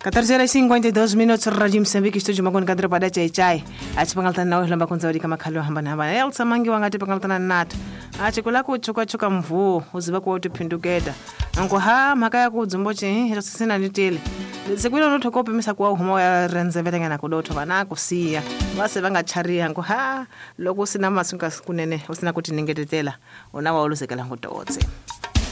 14:52 minutos Radio Msambiki studio makoni kadri pada chai achi pangaltana nawe lamba kunza wadi kama khalo hamba elsa mangi wangati pangaltana natu achi kulako chuka mvu uziba kwa utipindukeda ango makaya kudzumbochi hito sisina nitile sekwilo notokope misa kwa uhuma ya renzevete na kudoto banako siya base bangacharia ango loko sina masunga kunene usina kuti ningetetela unawa olusekela ngototse